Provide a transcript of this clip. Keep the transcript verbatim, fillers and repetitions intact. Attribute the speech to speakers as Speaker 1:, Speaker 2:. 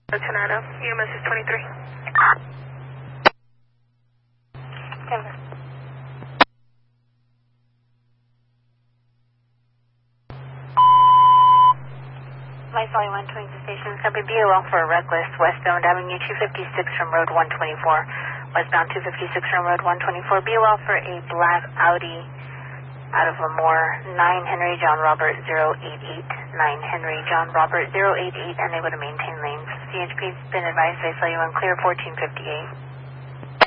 Speaker 1: Tornado, E M S is twenty-three. Denver. Life Valley one twenty station, copy B O L for a reckless, westbound Avenue two fifty-six from Road one twenty-four. Westbound two fifty-six from Road one twenty-four, B O L for a black Audi out of Lemoore, nine Henry John Robert zero eight eight, nine Henry John Robert zero eight eight, and able to maintain lanes. C H P's been advised they saw you on clear fourteen fifty-eight.